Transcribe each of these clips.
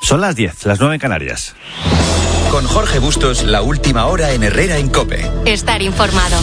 Son las 10, las 9 en Canarias. Con Jorge Bustos, la última hora en Herrera en COPE. Estar informado.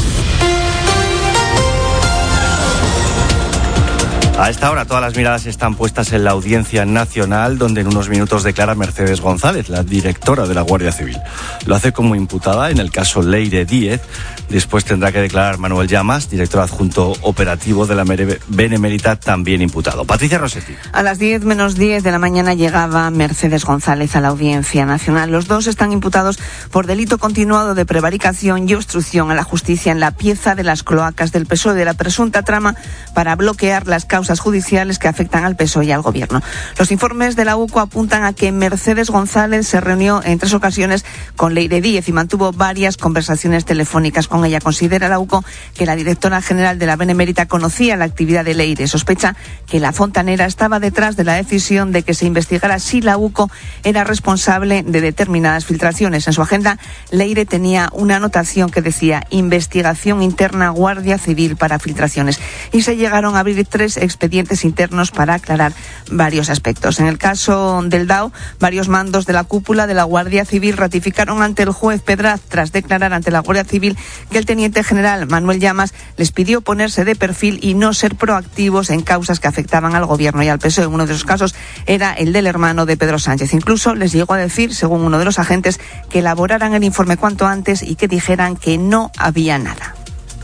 A esta hora todas las miradas están puestas en la Audiencia Nacional, donde en unos minutos declara Mercedes González, la directora de la Guardia Civil. Lo hace como imputada en el caso Leire Díez. Después tendrá que declarar Manuel Llamas, director adjunto operativo de la Benemérita, también imputado. Patricia Rossetti. A las 10 menos 10 de la mañana llegaba Mercedes González a la Audiencia Nacional. Los dos están imputados por delito continuado de prevaricación y obstrucción a la justicia en la pieza de las cloacas del PSOE, de la presunta trama para bloquear las causas judiciales que afectan al PSOE y al Gobierno. Los informes de la UCO apuntan a que Mercedes González se reunió en 3 ocasiones con Leire Díez y mantuvo varias conversaciones telefónicas con ella. Considera la UCO que la directora general de la Benemérita conocía la actividad de Leire. Sospecha que la fontanera estaba detrás de la decisión de que se investigara si la UCO era responsable de determinadas filtraciones. En su agenda, Leire tenía una anotación que decía investigación interna Guardia Civil para filtraciones, y se llegaron a abrir 3 expedientes internos para aclarar varios aspectos. En el caso del DAO, varios mandos de la cúpula de la Guardia Civil ratificaron ante el juez Pedraz, tras declarar ante la Guardia Civil, que el teniente general Manuel Llamas les pidió ponerse de perfil y no ser proactivos en causas que afectaban al Gobierno y al PSOE. Uno de esos casos era el del hermano de Pedro Sánchez. Incluso les llegó a decir, según uno de los agentes, que elaboraran el informe cuanto antes y que dijeran que no había nada.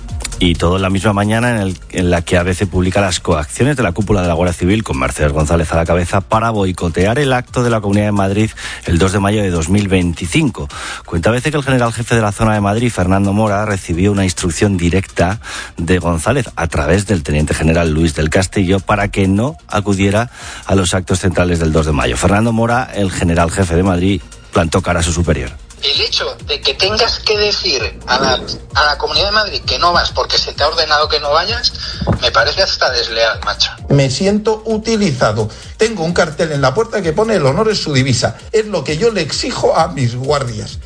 Y todo en la misma mañana en la que ABC publica las coacciones de la cúpula de la Guardia Civil, con Mercedes González a la cabeza, para boicotear el acto de la Comunidad de Madrid el 2 de mayo de 2025. Cuenta ABC que el general jefe de la zona de Madrid, Fernando Mora, recibió una instrucción directa de González a través del teniente general Luis del Castillo para que no acudiera a los actos centrales del 2 de mayo. Fernando Mora, el general jefe de Madrid, plantó cara a su superior. El hecho de que tengas que decir a la Comunidad de Madrid que no vas porque se te ha ordenado que no vayas, me parece hasta desleal, macho. Me siento utilizado. Tengo un cartel en la puerta que pone el honor es su divisa. Es lo que yo le exijo a mis guardias.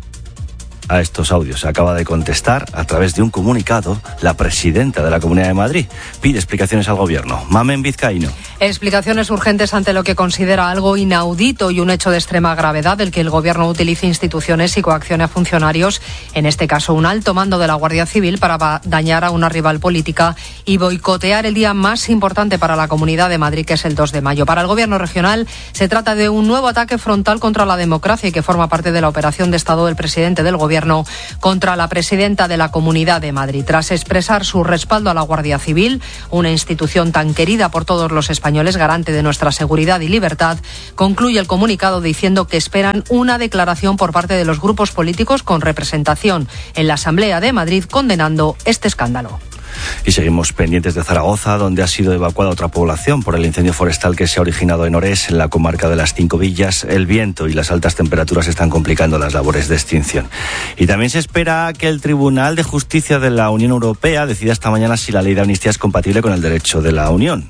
A estos audios acaba de contestar, a través de un comunicado, la presidenta de la Comunidad de Madrid. Pide explicaciones al Gobierno. Mamen Vizcaíno. Explicaciones urgentes ante lo que considera algo inaudito y un hecho de extrema gravedad, el que el Gobierno utilice instituciones y coaccione a funcionarios, en este caso un alto mando de la Guardia Civil, para dañar a una rival política y boicotear el día más importante para la Comunidad de Madrid, que es el 2 de mayo. Para el Gobierno regional se trata de un nuevo ataque frontal contra la democracia y que forma parte de la operación de Estado del presidente del Gobierno contra la presidenta de la Comunidad de Madrid. Tras expresar su respaldo a la Guardia Civil, una institución tan querida por todos los españoles, garante de nuestra seguridad y libertad, concluye el comunicado diciendo que esperan una declaración por parte de los grupos políticos con representación en la Asamblea de Madrid condenando este escándalo. Y seguimos pendientes de Zaragoza, donde ha sido evacuada otra población por el incendio forestal que se ha originado en Orés, en la comarca de las Cinco Villas. El viento y las altas temperaturas están complicando las labores de extinción. Y también se espera que el Tribunal de Justicia de la Unión Europea decida esta mañana si la ley de amnistía es compatible con el derecho de la Unión.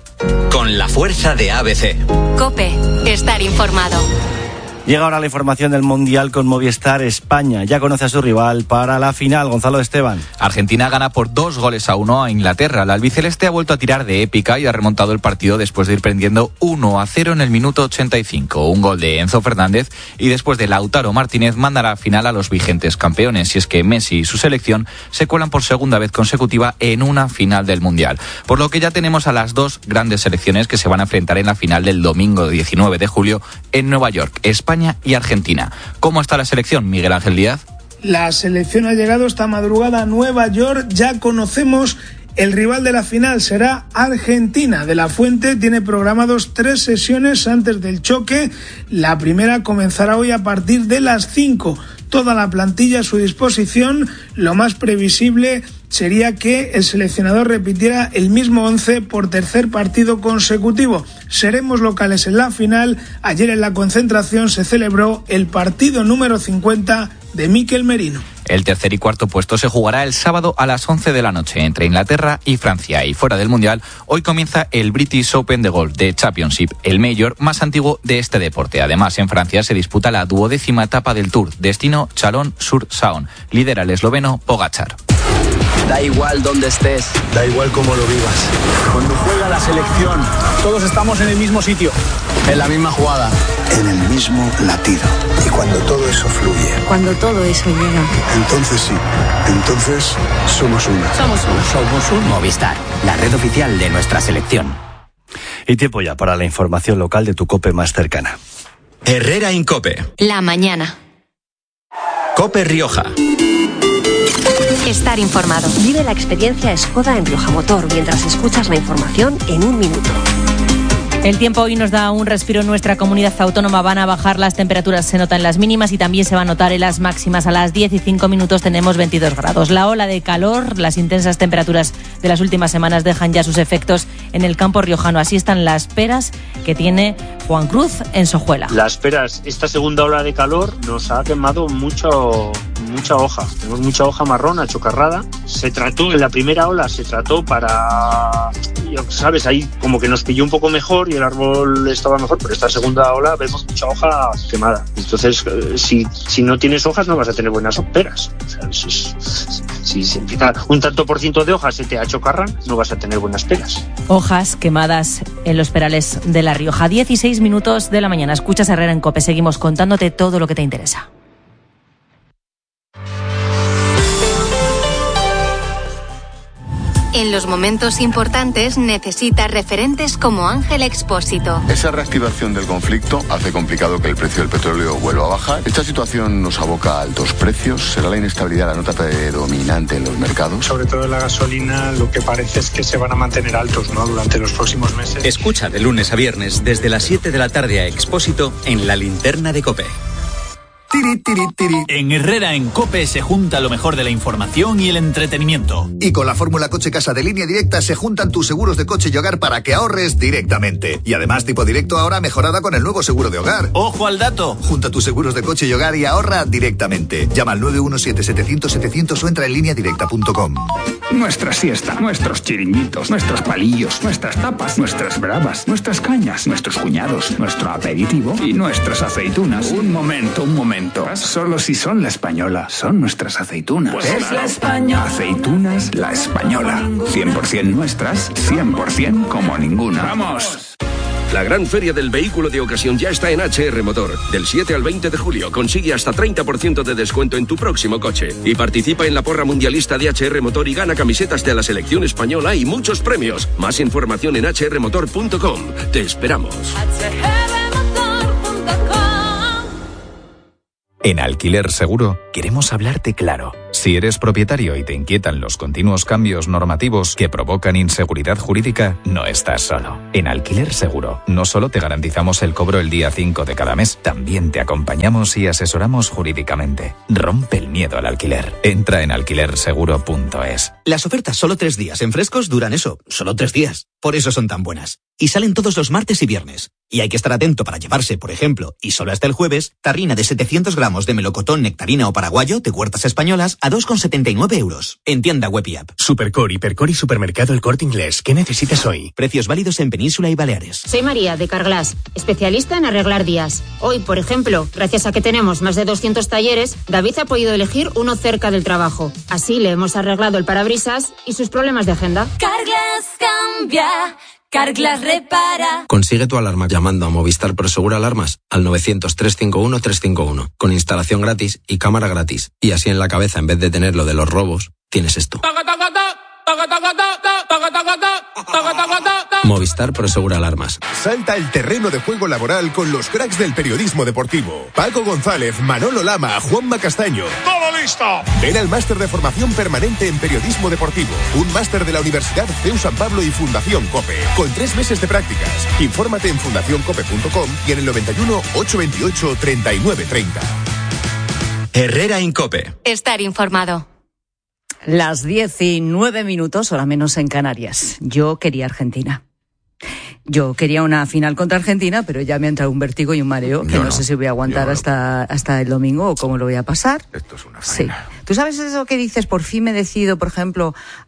Con la fuerza de ABC. COPE. Estar informado. Llega ahora la información del Mundial con Movistar. España ya conoce a su rival para la final. Gonzalo Esteban. Argentina gana por 2-1 a Inglaterra. La albiceleste ha vuelto a tirar de épica y ha remontado el partido después de ir perdiendo 1-0 en el minuto 85. Un gol de Enzo Fernández y después de Lautaro Martínez mandará a final a los vigentes campeones. Y es que Messi y su selección se cuelan por segunda vez consecutiva en una final del Mundial. Por lo que ya tenemos a las dos grandes selecciones que se van a enfrentar en la final del domingo 19 de julio en Nueva York. España y Argentina. ¿Cómo está la selección, Miguel Ángel Díaz? La selección ha llegado esta madrugada a Nueva York. Ya conocemos el rival de la final, será Argentina. De la Fuente tiene programados 3 sesiones antes del choque. La primera comenzará hoy a partir de las 5. Toda la plantilla a su disposición. Lo más previsible sería que el seleccionador repitiera el mismo 11 por tercer partido consecutivo. Seremos locales en la final. Ayer en la concentración se celebró el partido número 50 de Mikel Merino. El tercer y cuarto puesto se jugará el sábado a las 11 de la noche entre Inglaterra y Francia. Y fuera del Mundial, hoy comienza el British Open de golf de Championship, el mayor más antiguo de este deporte. Además, en Francia se disputa la 12ª etapa del Tour, destino Chalon-sur-Saône. Lidera el esloveno Pogačar. Da igual dónde estés, da igual cómo lo vivas. Cuando juega la selección, todos estamos en el mismo sitio, en la misma jugada, en el mismo latido. Y cuando todo eso fluye, cuando todo eso llega, entonces sí, entonces somos uno. Somos uno. Somos un Movistar, la red oficial de nuestra selección. Y tiempo ya para la información local de tu COPE más cercana. Herrera en COPE. La mañana. COPE Rioja. Estar informado. Vive la experiencia Skoda en Rioja Motor mientras escuchas la información en un minuto. El tiempo hoy nos da un respiro en nuestra comunidad autónoma. Van a bajar las temperaturas, se notan las mínimas y también se va a notar en las máximas. A las 10 y 5 minutos tenemos 22 grados. La ola de calor, las intensas temperaturas de las últimas semanas dejan ya sus efectos en el campo riojano. Así están las peras que tiene Juan Cruz en Sojuela. Las peras, esta segunda ola de calor nos ha quemado mucha hoja. Tenemos mucha hoja marrón achocarrada. En la primera ola se trató para, sabes, ahí como que nos pilló un poco mejor y el árbol estaba mejor, pero esta segunda ola vemos mucha hoja quemada. Entonces, si no tienes hojas no vas a tener buenas peras. O sea, si se empieza un tanto por ciento de hojas se te achocarran, no vas a tener buenas peras. Hojas quemadas en los perales de La Rioja. 16 minutos de la mañana. Escuchas Herrera en COPE. Seguimos contándote todo lo que te interesa. En los momentos importantes necesitas referentes como Ángel Expósito. Esa reactivación del conflicto hace complicado que el precio del petróleo vuelva a bajar. Esta situación nos aboca a altos precios. ¿Será la inestabilidad la nota predominante en los mercados? Sobre todo en la gasolina, lo que parece es que se van a mantener altos, ¿no?, durante los próximos meses. Escucha de lunes a viernes desde las 7 de la tarde a Expósito en La Linterna de COPE. En Herrera en COPE se junta lo mejor de la información y el entretenimiento. Y con la fórmula Coche Casa de Línea Directa se juntan tus seguros de coche y hogar para que ahorres directamente. Y además tipo directo ahora mejorada con el nuevo seguro de hogar. ¡Ojo al dato! Junta tus seguros de coche y hogar y ahorra directamente. Llama al 917-700-700 o entra en lineadirecta.com. Nuestra siesta, nuestros chiringuitos, nuestros palillos, nuestras tapas, nuestras bravas, nuestras cañas, nuestros cuñados, nuestro aperitivo y nuestras aceitunas. Un momento. Solo si son La Española, son nuestras aceitunas. Pues es La Española. Aceitunas La Española. 100% nuestras, 100% como ninguna. ¡Vamos! La gran feria del vehículo de ocasión ya está en HR Motor. Del 7 al 20 de julio consigue hasta 30% de descuento en tu próximo coche. Y participa en la porra mundialista de HR Motor y gana camisetas de la selección española y muchos premios. Más información en hrmotor.com. Te esperamos. En Alquiler Seguro queremos hablarte claro. Si eres propietario y te inquietan los continuos cambios normativos que provocan inseguridad jurídica, no estás solo. En Alquiler Seguro no solo te garantizamos el cobro el día 5 de cada mes, también te acompañamos y asesoramos jurídicamente. Rompe el miedo al alquiler. Entra en alquilerseguro.es. Las ofertas solo 3 días en Frescos duran solo 3 días. Por eso son tan buenas. Y salen todos los martes y viernes. Y hay que estar atento para llevarse, por ejemplo, y solo hasta el jueves, tarrina de 700 gramos de melocotón, nectarina o paraguayo de Huertas Españolas a 2,79 euros. En tienda web y app. Supercore, Hipercore y Supermercado El Corte Inglés. ¿Qué necesitas hoy? Precios válidos en Península y Baleares. Soy María, de Carglass, especialista en arreglar vías. Hoy, por ejemplo, gracias a que tenemos más de 200 talleres, David ha podido elegir uno cerca del trabajo. Así le hemos arreglado el parabrisas y sus problemas de agenda. Carglass cambia. Carglass repara. Consigue tu alarma llamando a Movistar Prosegura Alarmas al 900-351-351 con instalación gratis y cámara gratis. Y así en la cabeza, en vez de tener lo de los robos, tienes esto. Movistar Prosegura Alarmas. Salta el terreno de juego laboral con los cracks del periodismo deportivo. Paco González, Manolo Lama, Juanma Castaño. ¡Todo listo! Ven al máster de formación permanente en periodismo deportivo. Un máster de la Universidad CEU San Pablo y Fundación COPE. Con 3 meses de prácticas. Infórmate en fundacioncope.com y en el 91 828 3930. Herrera en COPE. Estar informado. Las 19 minutos, hora menos en Canarias. Yo quería Argentina. Yo quería una final contra Argentina, pero ya me ha entrado un vértigo y un mareo que no sé si voy a aguantar hasta el domingo o cómo lo voy a pasar. Esto es una faena. Sí. ¿Tú sabes eso que dices? Por fin me decido, por ejemplo,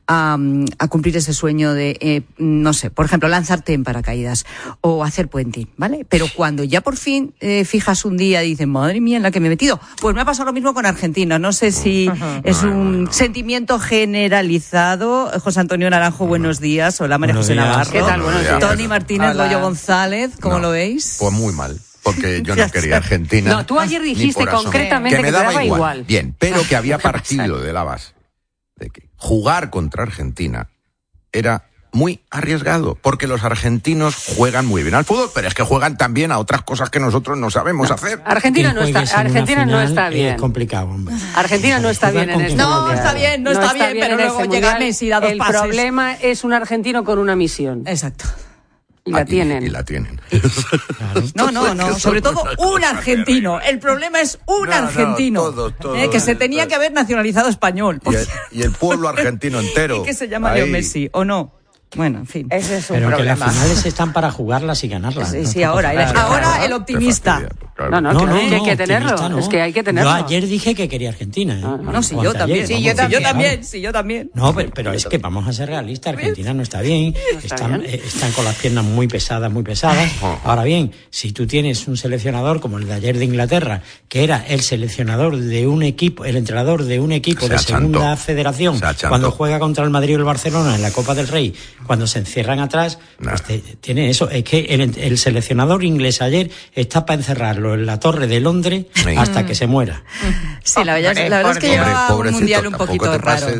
a cumplir ese sueño de, no sé, por ejemplo, lanzarte en paracaídas o hacer puenting, ¿vale? Pero cuando ya por fin fijas un día y dices, madre mía, en la que me he metido, pues me ha pasado lo mismo con Argentina. No sé si es un sentimiento generalizado. José Antonio Naranjo, buenos días. Hola, María José Navarro. ¿Qué tal? Buenos días. Tony Martínez, Goyo González, ¿cómo lo veis? Pues muy mal. Porque yo no quería Argentina. No, tú ayer dijiste concretamente que me daba igual. Bien, pero que había partido de la base de que jugar contra Argentina era muy arriesgado, porque los argentinos juegan muy bien al fútbol, pero es que juegan también a otras cosas que nosotros no sabemos hacer. Argentina no está bien. Es complicado, hombre. Argentina no está bien en este mundial. No está bien, pero luego llega Messi, da dos pases. El problema es un argentino con una misión. Exacto. Y la tienen. Y la tienen. No. Sobre todo un argentino. El problema es un argentino. Todos, que se tenía que haber nacionalizado español. Y el pueblo argentino entero. Y que se llama Leo Messi, ¿o no? Bueno, en fin. Ese es un pero problema. Que las finales están para jugarlas y ganarlas. Sí, ahora el optimista. No, que hay que tenerlo. No. Es que hay que tenerlo. Yo ayer dije que quería Argentina. Yo también. No, pero es que vamos a ser realistas. Argentina no está bien. Están con las piernas muy pesadas. Ahora bien, si tú tienes un seleccionador como el de ayer de Inglaterra, que era el seleccionador de un equipo, el entrenador de un equipo de segunda federación, cuando juega contra el Madrid o el Barcelona en la Copa del Rey, cuando se encierran atrás, pues tiene eso. Es que el seleccionador inglés ayer está para encerrarlo en la Torre de Londres hasta que se muera. Sí, la verdad es que lleva un mundial un poquito raro.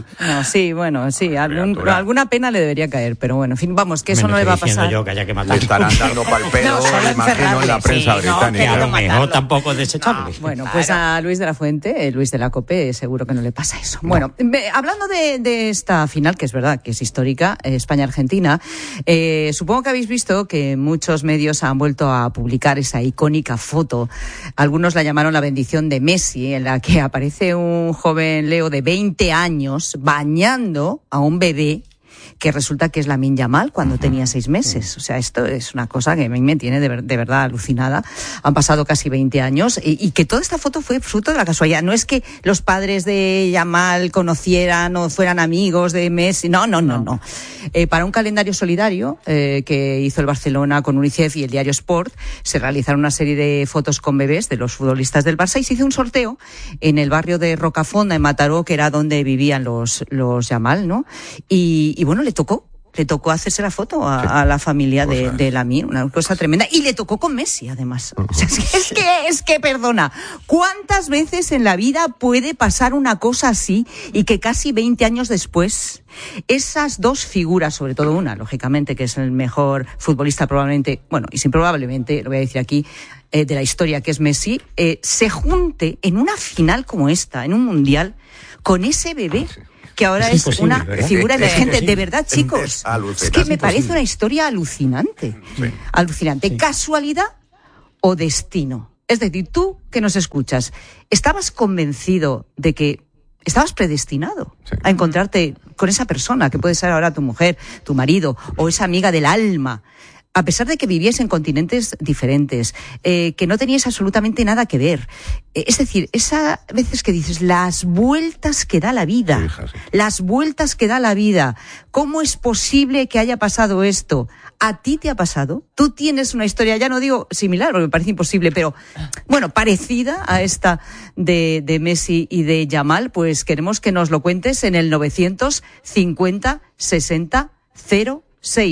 Alguna pena le debería caer, pero bueno, en fin, vamos, que eso no le va a pasar. Yo que haya que matar. Le estarán dando pal pelo, imagino, en la prensa británica. A lo mejor tampoco es desechable. Bueno, pues a Luis de la Fuente, Luis de la COPE, seguro que no le pasa eso. Bueno, hablando de esta final, que es verdad que es histórica, España-Argentina, supongo que habéis visto que muchos medios han vuelto a publicar esa icónica foto. Algunos la llamaron la bendición de Messi, en la que aparece un joven Leo de 20 años bañando a un bebé que resulta que es Lamine Yamal cuando tenía 6 meses. O sea, esto es una cosa que a mí me tiene de verdad alucinada. Han pasado casi 20 años y que toda esta foto fue fruto de la casualidad. No es que los padres de Yamal conocieran o fueran amigos de Messi. No. Para un calendario solidario que hizo el Barcelona con UNICEF y el diario Sport, se realizaron una serie de fotos con bebés de los futbolistas del Barça y se hizo un sorteo en el barrio de Rocafonda, en Mataró, que era donde vivían los Yamal, ¿no? Y bueno, le tocó hacerse la foto a la familia de Lamine, una cosa tremenda. Y le tocó con Messi, además. O sea, es que, perdona, ¿cuántas veces en la vida puede pasar una cosa así y que casi 20 años después esas dos figuras, sobre todo una, lógicamente, que es el mejor futbolista probablemente, bueno, y sin probablemente, lo voy a decir aquí, de la historia, que es Messi, se junte en una final como esta, en un mundial, con ese bebé? Que ahora es una figura emergente. De verdad, chicos, es que me parece una historia alucinante. Sí. Alucinante. ¿Casualidad o destino? Es decir, tú que nos escuchas, ¿estabas convencido de que estabas predestinado a encontrarte con esa persona, que puede ser ahora tu mujer, tu marido, o esa amiga del alma? A pesar de que vivíais en continentes diferentes, que no teníais absolutamente nada que ver. Es decir, esas veces que dices, las vueltas que da la vida, las vueltas que da la vida. ¿Cómo es posible que haya pasado esto? ¿A ti te ha pasado? Tú tienes una historia, ya no digo similar, porque me parece imposible, pero bueno, parecida a esta de Messi y de Yamal. Pues queremos que nos lo cuentes en el 950 60 0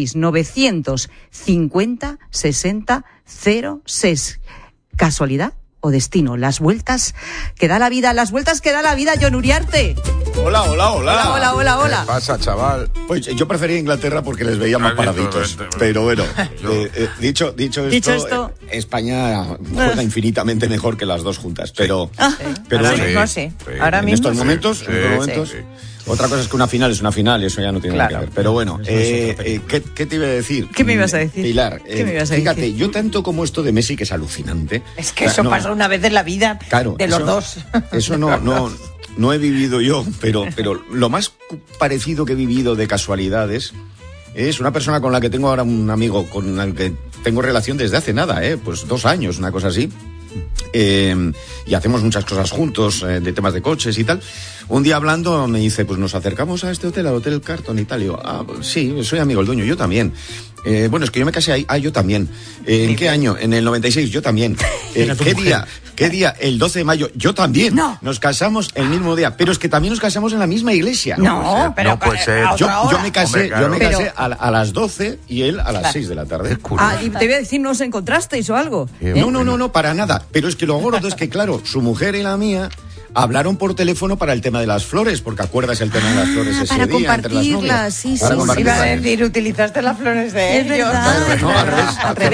950 60 06. ¿Casualidad o destino? Las vueltas que da la vida, Jon Uriarte. Hola. ¿Qué pasa, chaval? Pues yo prefería Inglaterra porque les veía más paraditos. Pero bueno, dicho esto, España juega infinitamente mejor que las dos juntas. Pero no sé. Ahora en mismo estos momentos. Otra cosa es que una final es una final, eso ya no tiene nada que ver. Pero bueno, ¿qué te iba a decir? ¿Qué me ibas a decir? Pilar, fíjate, yo tanto como esto de Messi, que es alucinante. Es que eso pasa una vez en la vida de los dos. Eso no he vivido yo, pero lo más parecido que he vivido de casualidades es una persona con la que tengo ahora un amigo, con el que tengo relación desde hace nada, pues 2 años, una cosa así. y hacemos muchas cosas juntos, de temas de coches y tal. Un día hablando me dice, pues nos acercamos a este hotel, al Hotel Carton y tal. Y yo, pues sí, soy amigo del dueño, yo también. Bueno, es que yo me casé ahí. Yo también. ¿En qué año? En el 96, yo también. ¿Qué día? El 12 de mayo, yo también. No. Nos casamos el mismo día, pero es que también nos casamos en la misma iglesia. No, pero no puede ser. Yo me casé, Hombre, claro. a las 12 y él a las 6 de la tarde. Y te voy a decir, ¿no os encontrasteis o algo? No, para nada. Pero es que lo gordo es que, claro, su mujer y la mía hablaron por teléfono para el tema de las flores, porque acuerdas el tema de las flores ese para día entre las novias. Sí. Iba a decir, utilizaste las flores de Es ellos. verdad. Al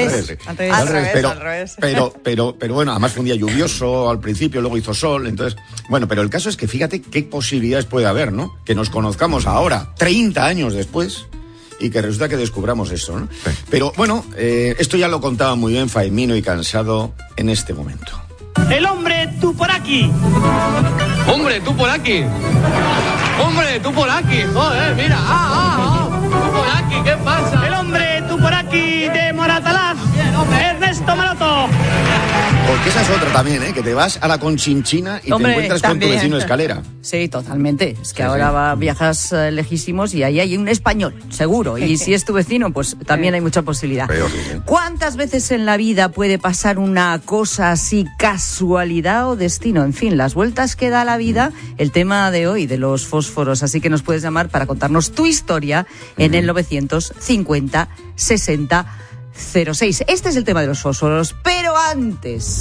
revés. Pero bueno, además fue un día lluvioso al principio, luego hizo sol, entonces... Bueno, pero el caso es que fíjate qué posibilidades puede haber, ¿no? Que nos conozcamos ahora, 30 años después, y que resulta que descubramos eso, ¿no? Sí. Pero bueno, esto ya lo contaba muy bien Faemino y Cansado en este momento. El hombre, tú por aquí. Hombre, tú por aquí. Hombre, tú por aquí. Joder, mira. Tú por aquí, ¿qué pasa? El hombre, tú por aquí de Moratalaz. Ernesto Maroto. Porque esa es otra también, que te vas a la Conchinchina y te encuentras también con tu vecino de escalera. Sí, totalmente. Es que ahora viajas lejísimos y ahí hay un español, seguro. Y si es tu vecino, pues también hay mucha posibilidad. Peor. ¿Cuántas veces en la vida puede pasar una cosa así, casualidad o destino? En fin, las vueltas que da la vida, el tema de hoy de los fósforos. Así que nos puedes llamar para contarnos tu historia en el 950 60 06. Este es el tema de los fósforos, pero antes...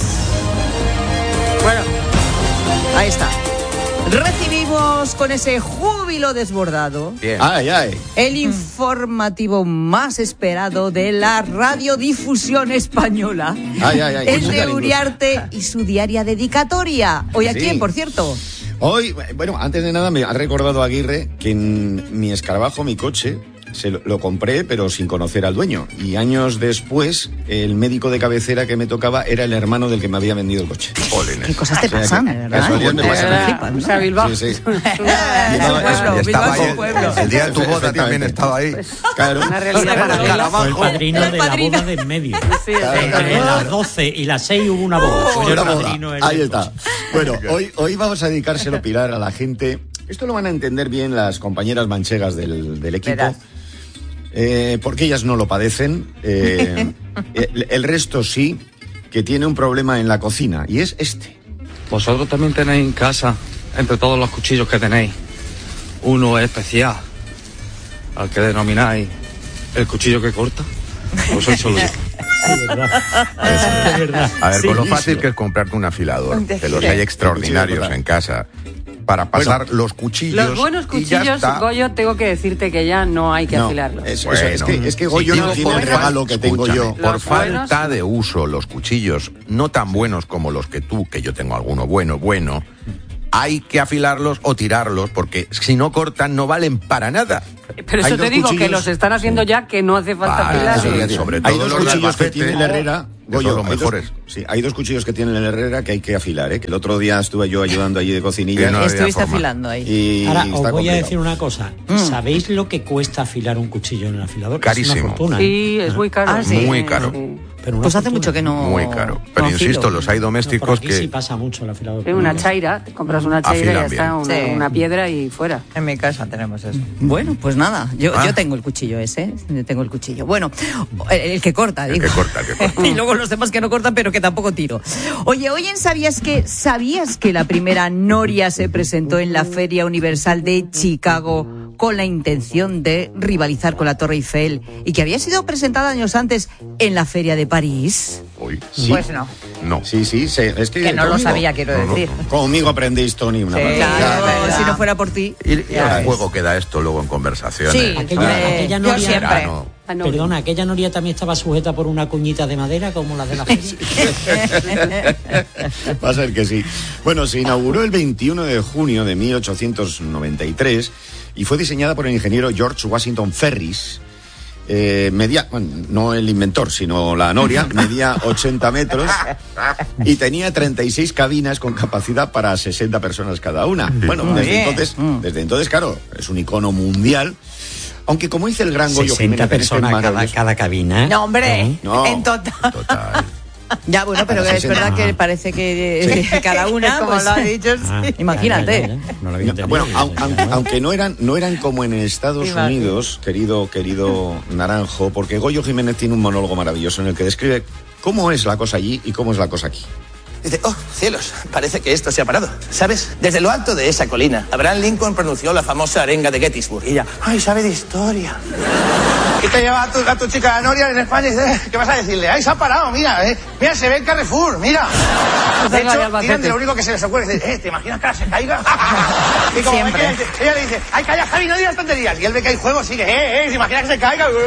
Bueno, ahí está. Recibimos con ese júbilo desbordado el informativo más esperado de la radiodifusión española, el de Uriarte y su diaria dedicatoria. ¿Hoy a quién, por cierto? Hoy, bueno, antes de nada me ha recordado Aguirre que en mi escarabajo, mi coche, lo compré pero sin conocer al dueño, y años después el médico de cabecera que me tocaba era el hermano del que me había vendido el coche. ¿Qué cosas te pasan, verdad? Me pasan. O sea, Bilbao. Sí. Bilbao es un pueblo. El día de tu boda también estaba ahí. Claro. Una realidad paralela. Fue el padrino de la boda de en medio. Entre las 12 y las 6 hubo una boda. Ahí está. Bueno, hoy vamos a dedicárselo, Pilar, a la gente. Esto lo van a entender bien las compañeras manchegas del equipo. Porque ellas no lo padecen. El resto sí, que tiene un problema en la cocina, y es este. Vosotros también tenéis en casa, entre todos los cuchillos que tenéis, uno especial, al que denomináis el cuchillo que corta. ¿O sois solo yo? Es verdad. A ver, con lo fácil que es comprarte un afilador, que los hay extraordinarios en casa, para pasar los cuchillos. Los buenos cuchillos, Goyo, tengo que decirte que ya no hay que afilarlos. Es que Goyo no tiene el regalo que tengo yo. Por falta de uso, los cuchillos no tan buenos como los que tú, que yo tengo alguno bueno, hay que afilarlos o tirarlos, porque si no cortan no valen para nada. Pero eso te digo, que los están haciendo ya, que no hace falta afilarlos. Sobre todo hay dos cuchillos que tiene el Herrera. Goyo, los mejores. Hay dos cuchillos que tiene el Herrera que hay que afilar, que el otro día estuve yo ayudando allí de cocinilla. No estuviste afilando ahí. Ahora, os voy a decir una cosa. ¿Sabéis lo que cuesta afilar un cuchillo en el afilador? Carísimo. Es una fortuna. Sí, es muy caro. Muy caro. Pero pues hace mucho que no... Muy caro. Pero insisto, los hay domésticos que... sí pasa mucho el afilador. Una chaira, te compras una chaira y ya está, una piedra y fuera. En mi casa tenemos eso. Bueno, pues nada, yo tengo el cuchillo ese, tengo el cuchillo. Bueno, el que corta, digo. El que corta. Y luego los demás que no cortan, pero que tampoco tiro. Oye, hoy en ¿Sabías que la primera noria se presentó en la Feria Universal de Chicago con la intención de rivalizar con la Torre Eiffel y que había sido presentada años antes en la Feria de París? Sí. Pues no. No. Sí, es que no lo sabía, quiero decir. Conmigo aprendéis, Tony, una parte. Claro, si no fuera por ti. Y el juego que da esto luego en conversaciones. Sí, aquella noria, yo siempre. Perdona, ¿aquella noria también estaba sujeta por una cuñita de madera como la de la feria? Va a ser que sí. Bueno, se inauguró el 21 de junio de 1893 y fue diseñada por el ingeniero George Washington Ferris. No el inventor, sino la noria, medía 80 metros y tenía 36 cabinas con capacidad para 60 personas cada una. Bueno, desde entonces, claro, es un icono mundial. Aunque como dice el gran Goyo 60 Jiménez, personas cada cabina. No, hombre, en total. Ya, bueno, pero es verdad que parece que cada una, como pues, lo ha dicho, sí. Imagínate. Bueno, aunque no eran como en Estados Unidos, querido Naranjo, porque Goyo Jiménez tiene un monólogo maravilloso en el que describe cómo es la cosa allí y cómo es la cosa aquí. Dice, oh, cielos, parece que esto se ha parado. ¿Sabes? Desde lo alto de esa colina, Abraham Lincoln pronunció la famosa arenga de Gettysburg. Y ella, ay, sabe de historia. ¿Qué te lleva a tu chica Noria en España? ¿Qué vas a decirle? Ay, se ha parado, mira, mira, se ve el Carrefour, mira. De hecho, tiran de lo único que se les ocurre. Dice, ¿te imaginas que ahora se caiga? Y como ve que ella le dice, ay, calla, Javi, no digas tonterías. Y él ve que hay juego, sigue, ¿te imaginas que se caiga? ¡Javi,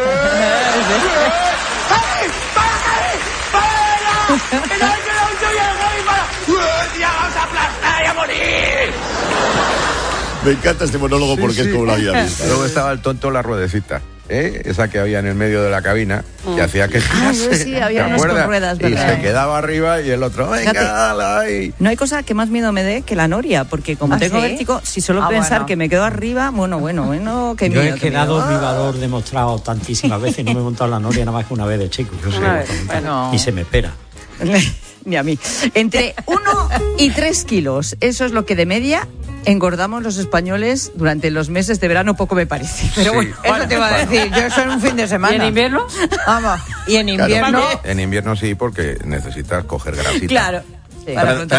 para, Javi! ¡Para! ¡Que no hay que dar un choque a Javi, para! ¡Ya vamos a aplastar y a morir! Me encanta este monólogo porque es como la vida misma. Luego estaba el tonto la ruedecita. Esa que había en el medio de la cabina, que hacía que sí, había unas con ruedas, y se quedaba arriba y el otro, venga, ahí. No hay cosa que más miedo me dé que la noria, porque como tengo vértigo, si solo pensar que me quedo arriba, bueno, qué miedo. Yo he quedado mi valor demostrado tantísimas veces y no me he montado en la noria nada más que una vez de chico. Yo sé, y se me espera. Ni a mí. Entre 1 y 3 kilos, eso es lo que de media engordamos los españoles durante los meses de verano, poco me parece. Pero bueno, eso te iba a decir, yo eso en un fin de semana. ¿Y en invierno? Vamos, y en invierno... Claro, en invierno sí, porque necesitas coger grasita. Claro. Sí.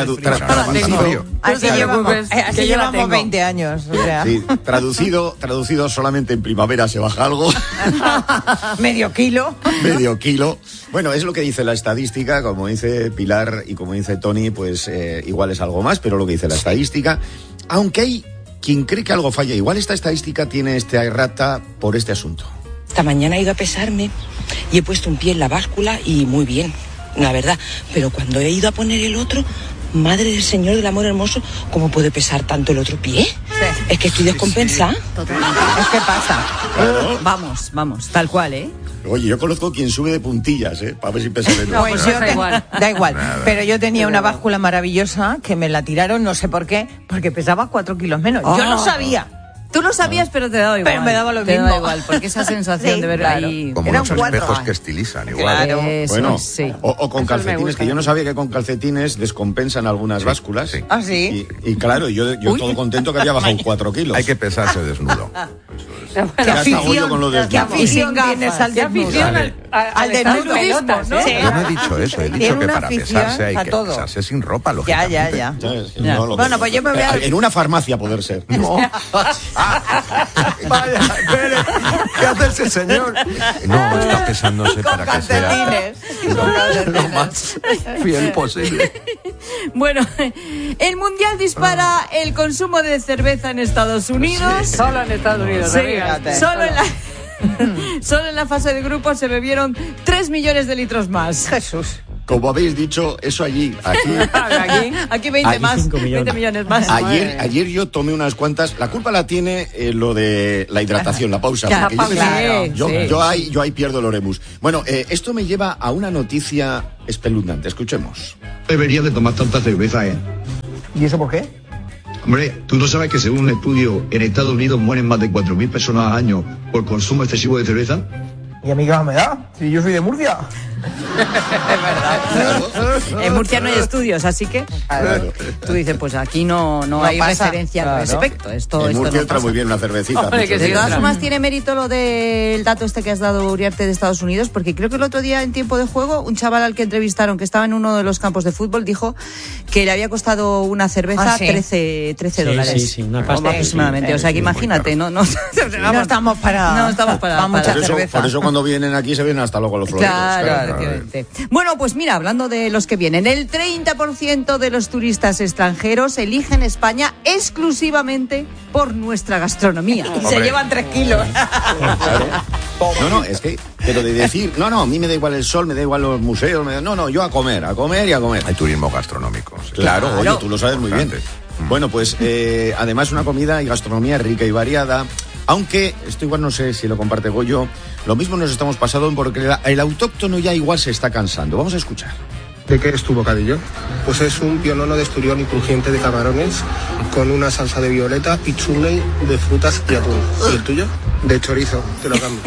Así llevamos 20 años. O sea. Sí, traducido solamente en primavera se baja algo. Medio kilo. Bueno, es lo que dice la estadística, como dice Pilar y como dice Tony, pues igual es algo más, pero lo que dice la estadística, aunque hay quien cree que algo falla, igual esta estadística tiene esta errata por este asunto. Esta mañana he ido a pesarme y he puesto un pie en la báscula y muy bien, la verdad, pero cuando he ido a poner el otro, madre del Señor del Amor Hermoso, ¿cómo puede pesar tanto el otro pie? Sí. Es que estoy descompensada. Totalmente. Es que pasa. Claro. Vamos, tal cual, ¿eh? Oye, yo conozco quien sube de puntillas, para ver si pesa menos. No, pues yo da igual. Pero yo tenía una báscula maravillosa que me la tiraron, no sé por qué, porque pesaba 4 kilos menos. Yo no sabía. Tú lo sabías, pero te daba igual. Pero me daba lo mismo. Te daba igual, porque esa sensación de ver ahí... Como los espejos que estilizan, igual. Claro, bueno, sí. O con calcetines, que yo no sabía que con calcetines descompensan algunas básculas. Sí. ¿Ah, sí? Y claro, yo todo contento que había bajado 4 kilos. Hay que pesarse desnudo. ¿Qué afición tienes al desnudo? Al desnudismo, ¿no? Yo no he dicho eso, he dicho que para pesarse hay que pesarse sin ropa, lógicamente. Ya. Bueno, pues yo me voy a... En una farmacia, poder ser. No. Vaya, espere, ¿qué hace ese señor? No, está pesándose para que sea lo más fiel posible. Bueno, el Mundial dispara el consumo de cerveza en Estados Unidos. Sí. Solo en Estados Unidos. Sí, solo en la fase de grupos se bebieron 3 millones de litros más. Jesús. Como habéis dicho, eso allí, aquí 20 más, 20 millones más. Ayer yo tomé unas cuantas. La culpa la tiene lo de la hidratación, la pausa. Yo ahí pierdo el oremus. Bueno, esto me lleva a una noticia espeluznante. Escuchemos. Debería de tomar tanta cerveza, ¿Y eso por qué? Hombre, ¿tú no sabes que según un estudio en Estados Unidos mueren más de 4.000 personas al año por consumo excesivo de cerveza? ¿Y a mí qué más me da? Si yo soy de Murcia. Es verdad. En Murcia no hay estudios, así que tú dices, pues aquí no hay pasa, referencia al respecto. En Murcia entra muy bien una cervecita. Hombre, de todas formas tiene mérito lo del dato este que has dado, Uriarte, de Estados Unidos, porque creo que el otro día en tiempo de juego un chaval al que entrevistaron que estaba en uno de los campos de fútbol dijo que le había costado una cerveza $13 Sí, una pasta aproximadamente. O sea que imagínate, no estamos para mucha cerveza. Por eso cuando vienen aquí se vienen hasta luego los floreros. Claro. Bueno, pues mira, hablando de los que vienen, el 30% de los turistas extranjeros eligen España exclusivamente por nuestra gastronomía. Y se llevan 3 kilos. No, es que, pero de decir, a mí me da igual el sol, me da igual los museos, yo a comer y a comer. Hay turismo gastronómico. Sí. Claro, oye, tú lo sabes muy bien. Bueno, pues además una comida y gastronomía rica y variada. Aunque, esto igual no sé si lo comparte Goyo, lo mismo nos estamos pasando porque el autóctono ya igual se está cansando. Vamos a escuchar. ¿De qué es tu bocadillo? Pues es un pionono de esturión y crujiente de camarones con una salsa de violeta y chutney de frutas y atún. ¿Y el tuyo? De chorizo, te lo cambio.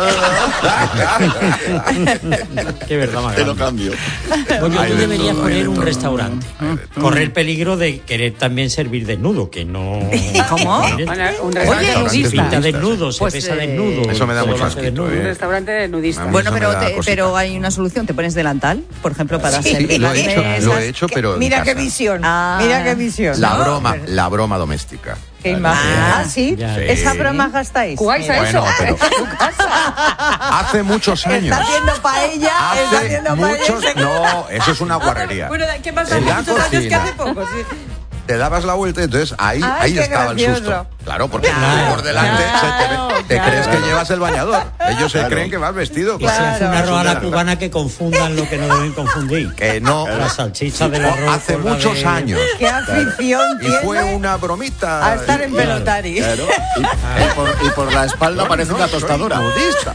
Qué verdad más Te lo grande. cambio. Bueno, tú deberías poner un restaurante. Correr peligro de querer también servir desnudo, que no... ¿Cómo? Un restaurante nudista. Pinta desnudo, se Pues, pesa desnudo. Eso me da todo mucho lo hace asquito, desnudo. Un restaurante nudista. A mí Bueno, eso me da cosita. pero hay una solución. Te pones delantal, por ejemplo, para Sí, servir lo las he hecho, mesas. lo he hecho, pero en Mira qué casa. visión, Ah. mira qué visión. La broma doméstica. Qué imagen. ¿Sí? Ya, ya. ¿Esa broma gastáis? ¿Jugáis a Mira. eso? Bueno, pero hace muchos años. Está haciendo paella, está Hace haciendo paella. muchos... No, eso es una guarrería. Bueno, ¿qué pasa? En la Muchos años que cocina. hace poco. Sí. Te dabas la vuelta y entonces ahí qué estaba el gracioso. susto. Claro, porque Claro, por delante te crees que llevas el bañador. Ellos se creen que vas vestido. Y se hace una arroz a la cubana que confundan lo que no deben confundir. Que no. La salchicha del arroz. Hace con la muchos de- años. Qué afición Y tiene fue una bromita. a estar en pelotari. Claro. Y por la espalda parece una tostadora. Soy nudista.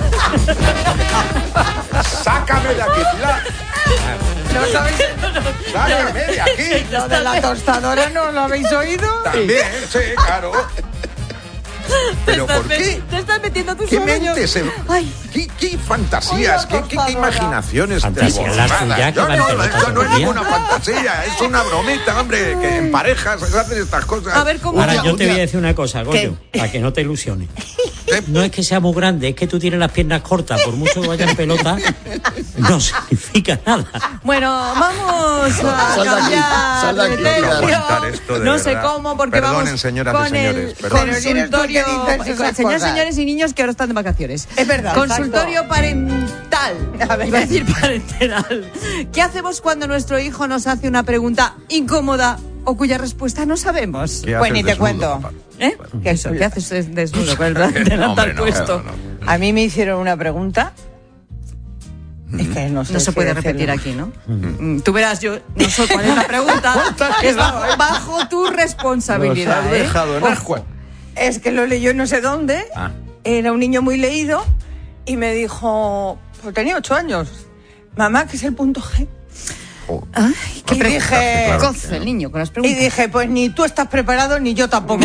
Sácame de aquí, Pilar. ¿No sabéis? Sácame de aquí. Lo de la tostadora no lo habéis oído. También, sí, claro. ¿Pero por qué? Te estás metiendo tus ¿Qué sueños. mentes? Ay. ¿Qué fantasías? Oye, ¿Qué imaginaciones? Fantasía, la tuya, que Yo va en no, pelota esto no es todo el día. ninguna fantasía, es una bromita, hombre, que en parejas se hacen estas cosas. A ver, ¿cómo? Ahora yo te voy a decir una cosa, Goyo, ¿Qué? para que no te ilusiones. No es que sea muy grande, es que tú tienes las piernas cortas, por mucho que vaya en pelota, no significa nada. Bueno, vamos a Sal de aquí, cambiar sal de aquí, de Pilar. tercio. Aguantar esto, de No sé verdad. cómo, porque Perdonen, vamos señoras y con señores, el perdón. consultorio. Pero eres tú que dices esas cosas. Señores y niños que ahora están de vacaciones. Es verdad, Consultorio exacto. parental. A ver. Iba a decir parental. ¿Qué hacemos cuando nuestro hijo nos hace una pregunta incómoda o cuya respuesta no sabemos? ¿Qué Pues haces ni te desnudo, cuento. papá? ¿Eh? ¿Qué eso? ¿Qué haces desnudo con el delantal Hombre, no, puesto? no. A mí me hicieron una pregunta. Es que no sé No se si puede decirlo. repetir aquí, ¿no? Tú verás, yo no sé cuál es la pregunta. Es bajo tu responsabilidad. Nos has dejado en ascuas. Es que lo leyó no sé dónde. Ah. Era un niño muy leído y me dijo, pues tenía 8 años. Mamá, ¿qué es el punto G? Ay, qué Y dije, coce el niño con las y preguntas. dije, pues ni tú estás preparado ni yo tampoco.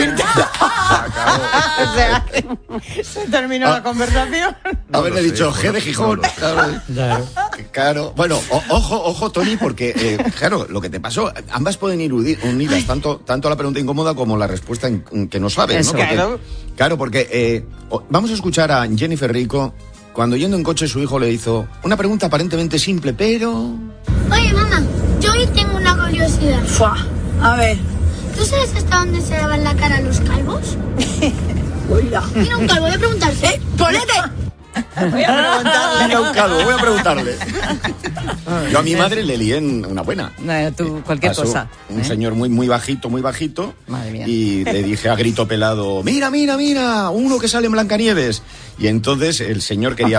O sea, se terminó la conversación. Haberle dicho G de Gijón. Claro. Bueno, ojo, Tony, porque, claro, lo que te pasó, ambas pueden ir unidas, tanto la pregunta incómoda como la respuesta que no sabes, Eso. ¿no? Porque, claro, porque vamos a escuchar a Jennifer Rico cuando yendo en coche su hijo le hizo una pregunta aparentemente simple, pero... Oye, mamá, yo hoy tengo una curiosidad. A ver. ¿Tú sabes hasta dónde se lavan la cara los calvos? Mira un calvo, voy a preguntarte. ¡Polete! Voy a preguntarle. Mira un calvo, voy a preguntarle. Yo a mi madre le lié en una buena. Tú, cualquier Pasó cosa. Un señor muy bajito, Madre mía. y le dije a grito pelado, mira, uno que sale en Blancanieves. Y entonces el señor quería...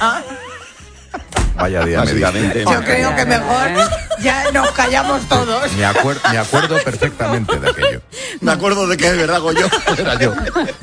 Vaya día, básicamente. Yo creo que mejor ya nos callamos todos. Me acuerdo perfectamente de aquello. Me acuerdo de que de verdad Goyo Era yo.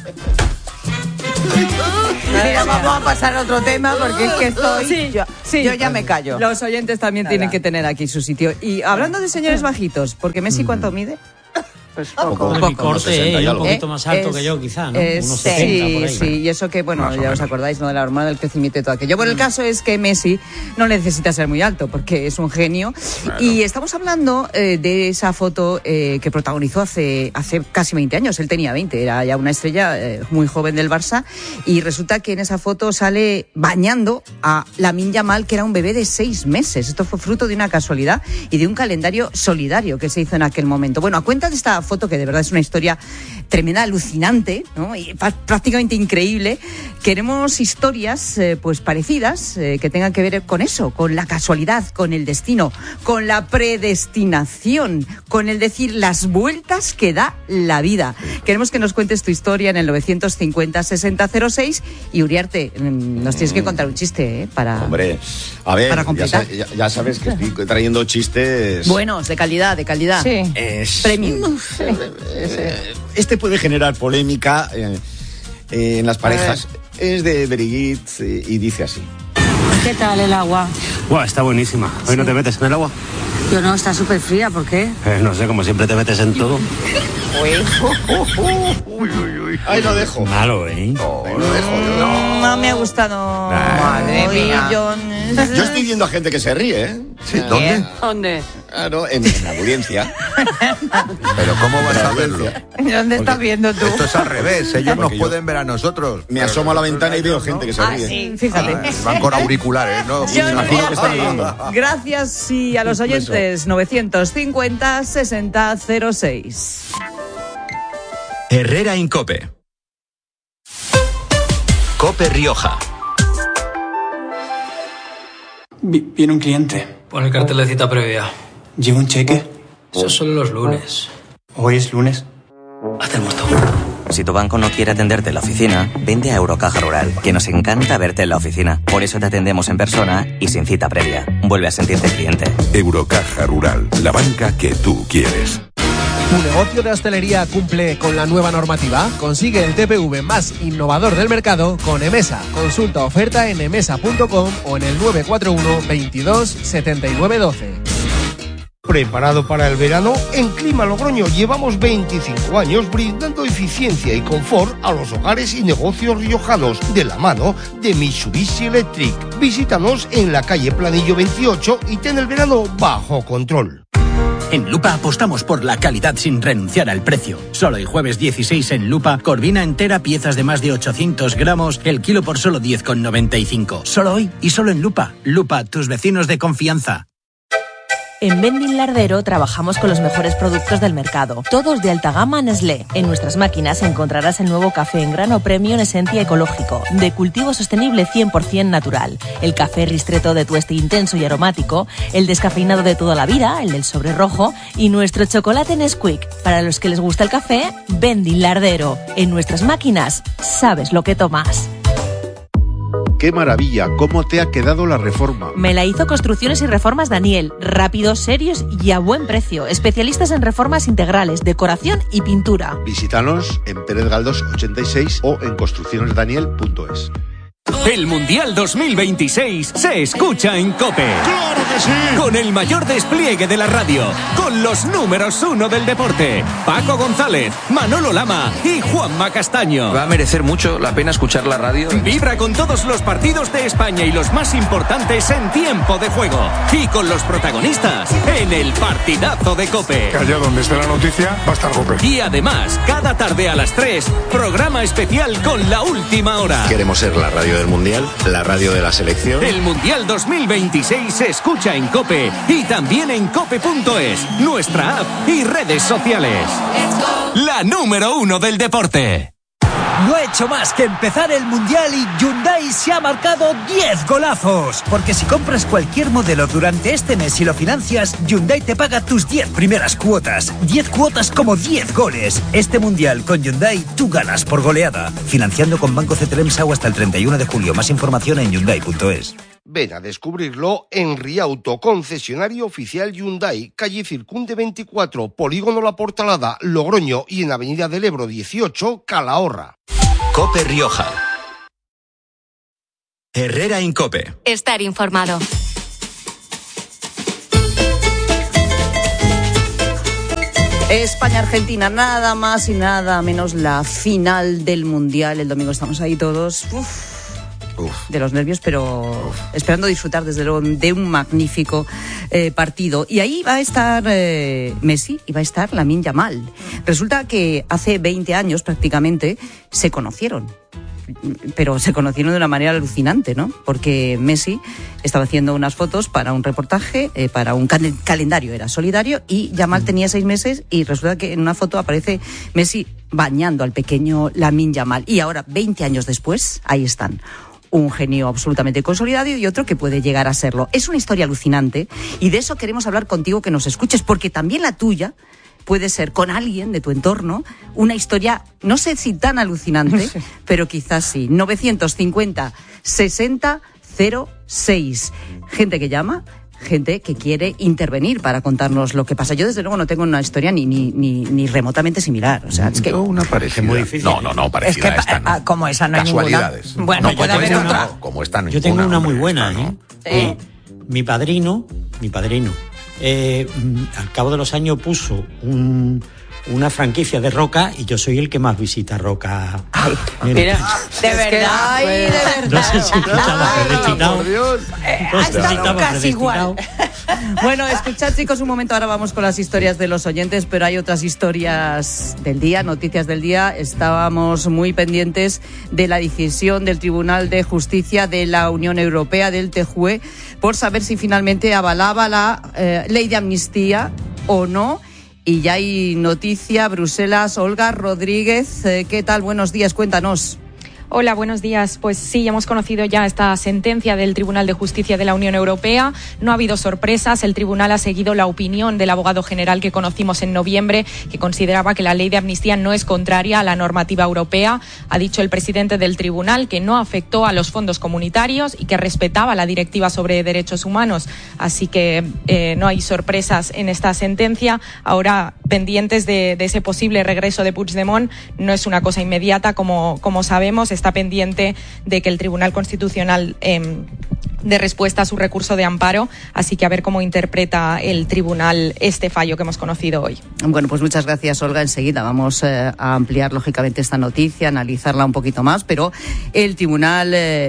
Mira, vamos a pasar a otro tema porque es que estoy... Yo ya me callo. Los oyentes también tienen que tener aquí su sitio. Y hablando de señores bajitos, porque Messi, ¿cuánto mide? Pues poco. Por mi corte, un poquito más alto Es- que yo, quizá, ¿no? es- Unos 70 por ahí. sí, y eso que, bueno, Más o ya os menos. acordáis, ¿no? De la hormona del crecimiento y todo aquello. Bueno, el caso es que Messi no necesita ser muy alto porque es un genio. Claro. Y estamos hablando de esa foto que protagonizó hace casi 20 años. Él tenía 20, era ya una estrella muy joven del Barça. Y resulta que en esa foto sale bañando a Lamine Yamal, que era un bebé de 6 meses. Esto fue fruto de una casualidad y de un calendario solidario que se hizo en aquel momento. Bueno, a cuenta de esta foto, que de verdad es una historia tremenda, alucinante, ¿no? Y prácticamente increíble, queremos historias pues parecidas que tengan que ver con eso, con la casualidad, con el destino, con la predestinación, con el decir las vueltas que da la vida. Queremos que nos cuentes tu historia en el 950-6006 y Uriarte, nos tienes que contar un chiste, ¿eh? Para... Hombre, a ver, Para completar. ya sabes que estoy trayendo chistes... Buenos, de calidad, de calidad. Sí. Premium. Este puede generar polémica en las parejas. Es de Brigitte y dice así. ¿Qué tal el agua? Buah, está buenísima. ¿Hoy no te metes en el agua? Yo no, está súper fría, ¿por qué? No sé, como siempre te metes en todo. Ahí lo dejo. Malo, ¿eh? No me ha gustado. Madre mía. Yo estoy viendo a gente que se ríe, ¿eh? Sí, ¿dónde? ¿Dónde? Claro, en la audiencia. Pero ¿cómo vas a verlo? ¿Dónde estás viendo tú? Esto es al revés, ellos nos pueden ver a nosotros. Me asomo a la ventana y veo gente que se ríe. Sí, fíjate. Van con auriculares, ¿no? Me imagino que están riendo. Gracias y a los oyentes 950-60-06. Herrera Incope. Cope Rioja. Viene un cliente. Pon el cartel de cita previa. ¿Lleva un cheque? Eso son los lunes. ¿Hoy es lunes? Hacemos todo. Si tu banco no quiere atenderte en la oficina, vente a Eurocaja Rural, que nos encanta verte en la oficina. Por eso te atendemos en persona y sin cita previa. Vuelve a sentirte cliente. Eurocaja Rural, la banca que tú quieres. ¿Tu negocio de hostelería cumple con la nueva normativa? Consigue el TPV más innovador del mercado con Emesa. Consulta oferta en emesa.com o en el 941 22 79 12. ¿Preparado para el verano? En Clima Logroño llevamos 25 años brindando eficiencia y confort a los hogares y negocios riojanos de la mano de Mitsubishi Electric. Visítanos en la calle Planillo 28 y ten el verano bajo control. En Lupa apostamos por la calidad sin renunciar al precio. Solo el jueves 16 en Lupa, corvina entera, piezas de más de 800 gramos, el kilo por solo 10,95. Solo hoy y solo en Lupa. Lupa, tus vecinos de confianza. En Vending Lardero trabajamos con los mejores productos del mercado, todos de alta gama Nestlé. En nuestras máquinas encontrarás el nuevo café en grano premium Esencia Ecológico, de cultivo sostenible 100% natural, el café ristretto de tueste intenso y aromático, el descafeinado de toda la vida, el del sobre rojo, y nuestro chocolate Nesquik. Para los que les gusta el café, Vending Lardero. En nuestras máquinas, sabes lo que tomas. ¡Qué maravilla! ¿Cómo te ha quedado la reforma? Me la hizo Construcciones y Reformas Daniel. Rápidos, serios y a buen precio. Especialistas en reformas integrales, decoración y pintura. Visítanos en Pérez Galdós 86 o en construccionesdaniel.es. El Mundial 2026 se escucha en COPE. ¡Claro que sí! Con el mayor despliegue de la radio, con los números 1 del deporte, Paco González, Manolo Lama y Juanma Castaño. Va a merecer mucho la pena escuchar la radio. Vibra con todos los partidos de España y los más importantes en tiempo de juego. Y con los protagonistas en el partidazo de COPE. Que allá donde esté la noticia va a estar COPE. Y además, cada tarde a las 3, programa especial con La Última Hora. Queremos ser la radio del Mundial, la radio de la selección. El Mundial 2026 se escucha en COPE y también en cope.es, nuestra app y redes sociales. La número 1 del deporte. No ha hecho más que empezar el Mundial y Hyundai se ha marcado 10 golazos. Porque si compras cualquier modelo durante este mes y lo financias, Hyundai te paga tus 10 primeras cuotas. 10 cuotas como 10 goles. Este Mundial con Hyundai tú ganas por goleada. Financiando con Banco CTLM-SAU hasta el 31 de julio. Más información en Hyundai.es. Ven a descubrirlo en Riauto, concesionario oficial Hyundai, calle Circunde 24, Polígono La Portalada, Logroño, y en Avenida del Ebro 18, Calahorra. Cope Rioja. Herrera Incope. Estar informado. España-Argentina, nada más y nada menos la final del Mundial. El domingo estamos ahí todos. De los nervios, pero esperando disfrutar desde luego de un magnífico partido. Y ahí va a estar Messi y va a estar Lamine Yamal. Resulta que hace 20 años prácticamente se conocieron. Pero se conocieron de una manera alucinante, ¿no? Porque Messi estaba haciendo unas fotos para un reportaje, para un calendario, era solidario, y Yamal tenía 6 meses y resulta que en una foto aparece Messi bañando al pequeño Lamine Yamal. Y ahora, 20 años después, ahí están. Un genio absolutamente consolidado y otro que puede llegar a serlo. Es una historia alucinante y de eso queremos hablar contigo, que nos escuches, porque también la tuya puede ser con alguien de tu entorno una historia, no sé si tan alucinante, pero quizás sí. 950 60 06. Gente que llama gente que quiere intervenir para contarnos lo que pasa. Yo desde luego no tengo una historia ni remotamente similar. O sea, es que una parecida. Es muy difícil. No, parecida es que, esta no. como esa no hay Casualidades. ninguna. Bueno, puede haber otra. Como esta no. Yo tengo una muy buena, ¿no? ¿eh? Mi padrino, al cabo de los años puso una franquicia de Roca y yo soy el que más visita Roca. Mira, de verdad. No sé si estaba predestinado. Ha estado casi igual. Bueno, escuchad, chicos, un momento. Ahora vamos con las historias de los oyentes, pero hay otras historias del día, noticias del día. Estábamos muy pendientes de la decisión del Tribunal de Justicia de la Unión Europea, del TJUE, por saber si finalmente avalaba la ley de amnistía o no. Y ya hay noticia, Bruselas. Olga Rodríguez, ¿qué tal? Buenos días, cuéntanos. Hola, buenos días. Pues sí, hemos conocido ya esta sentencia del Tribunal de Justicia de la Unión Europea. No ha habido sorpresas. El tribunal ha seguido la opinión del abogado general que conocimos en noviembre, que consideraba que la ley de amnistía no es contraria a la normativa europea. Ha dicho el presidente del tribunal que no afectó a los fondos comunitarios y que respetaba la directiva sobre derechos humanos. Así que no hay sorpresas en esta sentencia. Ahora, pendientes de ese posible regreso de Puigdemont, no es una cosa inmediata, como sabemos. Está pendiente de que el Tribunal Constitucional dé respuesta a su recurso de amparo, así que a ver cómo interpreta el tribunal este fallo que hemos conocido hoy. Bueno, pues muchas gracias, Olga. Enseguida vamos a ampliar, lógicamente, esta noticia, analizarla un poquito más, pero el Tribunal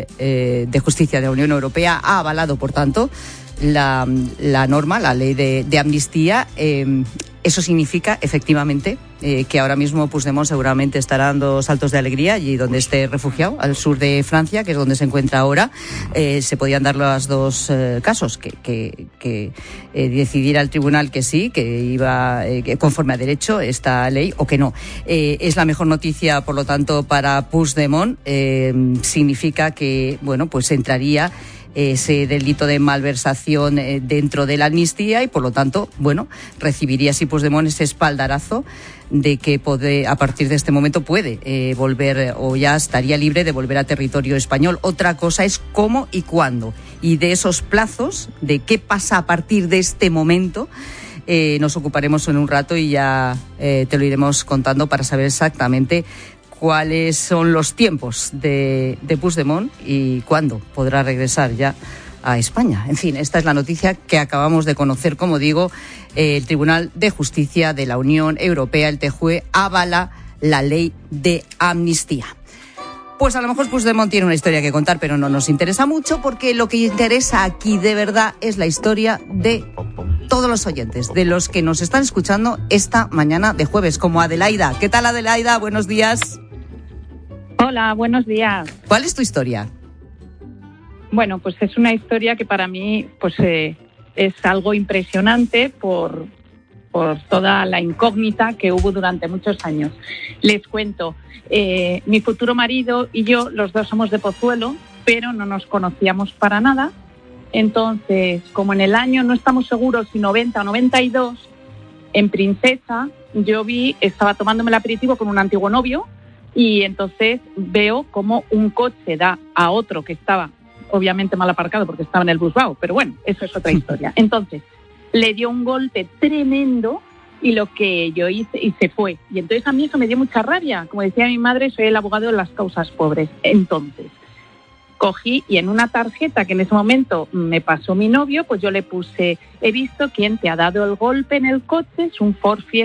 de Justicia de la Unión Europea ha avalado, por tanto, la norma, la ley de amnistía. Eso significa, efectivamente, que ahora mismo Puigdemont seguramente estará dando saltos de alegría allí donde esté refugiado, al sur de Francia, que es donde se encuentra ahora. Se podían dar los dos casos, que decidiera el tribunal que sí, que iba conforme a derecho esta ley, o que no. Es la mejor noticia, por lo tanto, para Puigdemont. Significa que, bueno, pues entraría ese delito de malversación dentro de la amnistía y, por lo tanto, bueno, recibiría así Puigdemont ese espaldarazo de que a partir de este momento puede volver, o ya estaría libre de volver a territorio español. Otra cosa es cómo y cuándo. Y de esos plazos, de qué pasa a partir de este momento, nos ocuparemos en un rato y ya te lo iremos contando para saber exactamente cuáles son los tiempos de Puigdemont y cuándo podrá regresar ya a España. En fin, esta es la noticia que acabamos de conocer. Como digo, el Tribunal de Justicia de la Unión Europea, el TJUE, avala la ley de amnistía. Pues a lo mejor Puigdemont tiene una historia que contar, pero no nos interesa mucho, porque lo que interesa aquí de verdad es la historia de todos los oyentes, de los que nos están escuchando esta mañana de jueves, como Adelaida. ¿Qué tal, Adelaida? Buenos días. Hola, buenos días. ¿Cuál es tu historia? Bueno, pues es una historia que para mí pues es algo impresionante por toda la incógnita que hubo durante muchos años. Les cuento, mi futuro marido y yo, los dos somos de Pozuelo, pero no nos conocíamos para nada. Entonces, como en el año, no estamos seguros si 90 o 92, en Princesa, estaba tomándome el aperitivo con un antiguo novio, y entonces veo como un coche da a otro que estaba obviamente mal aparcado porque estaba en el Busbao, pero bueno, eso es otra historia. Entonces, le dio un golpe tremendo y lo que yo hice, y se fue. Y entonces a mí eso me dio mucha rabia. Como decía mi madre, soy el abogado de las causas pobres. Entonces, cogí y en una tarjeta que en ese momento me pasó mi novio, pues yo le puse: he visto quién te ha dado el golpe en el coche, es un Ford Fiesta